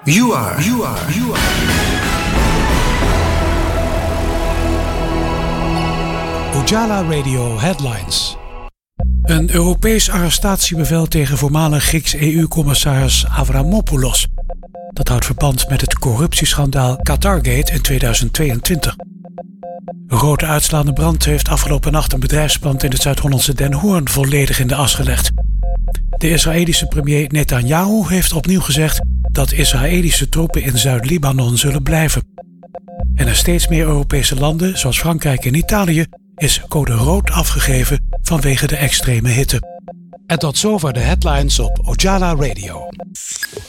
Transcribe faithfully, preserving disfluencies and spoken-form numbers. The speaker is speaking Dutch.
You are, you are, you are. Ojala Radio Headlines. Een Europees arrestatiebevel tegen voormalig Grieks E U-commissaris Avramopoulos. Dat houdt verband met het corruptieschandaal Qatargate in tweeduizend tweeëntwintig. Een grote uitslaande brand heeft afgelopen nacht een bedrijfspand in het Zuid-Hollandse Den Hoorn volledig in de as gelegd. De Israëlische premier Netanyahu heeft opnieuw gezegd dat Israëlische troepen in Zuid-Libanon zullen blijven. En in steeds meer Europese landen, zoals Frankrijk en Italië, is code rood afgegeven vanwege de extreme hitte. En tot zover de headlines op Ojala Radio.